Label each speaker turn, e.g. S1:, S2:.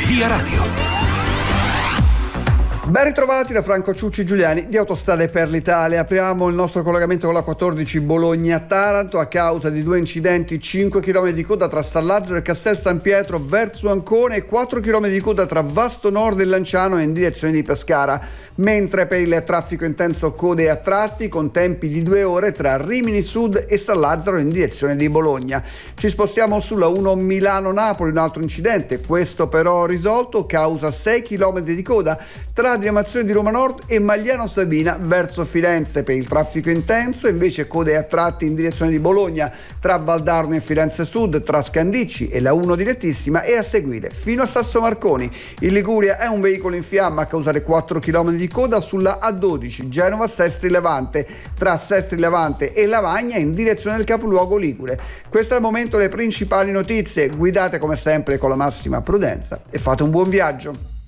S1: Via Radio.
S2: Ben ritrovati da Franco Ciucci Giuliani di Autostrade per l'Italia. Apriamo il nostro collegamento con la 14 Bologna-Taranto. A causa di 2 incidenti, 5 km di coda tra San Lazzaro e Castel San Pietro verso Ancona e 4 km di coda tra Vasto Nord e Lanciano in direzione di Pescara, mentre per il traffico intenso code a tratti con tempi di 2 ore tra Rimini Sud e San Lazzaro in direzione di Bologna. Ci spostiamo sulla 1 Milano-Napoli, un altro incidente, questo però risolto, causa 6 km di coda tra diramazione di Roma Nord e Magliano Sabina verso Firenze per il traffico intenso, invece code a tratti in direzione di Bologna tra Valdarno e Firenze Sud, tra Scandicci e la 1 direttissima e a seguire fino a Sasso Marconi. In Liguria è un veicolo in fiamma a causare 4 km di coda sulla A12 Genova-Sestri Levante tra Sestri Levante e Lavagna in direzione del capoluogo ligure. Queste al momento le principali notizie, guidate come sempre con la massima prudenza e fate un buon viaggio.